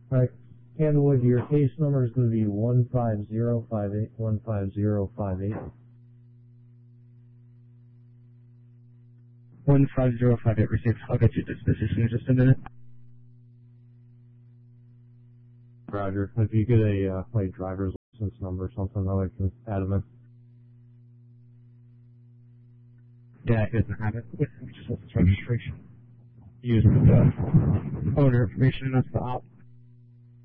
Alright, Candlewood, your case number is going to be 15058, 15058. 15058 received. I'll get you disposition in just a minute. Roger. If you get a like driver's license number or something, that I can add them in. Yeah, it doesn't have it. Just has its registration. Use the owner information, and that's the op.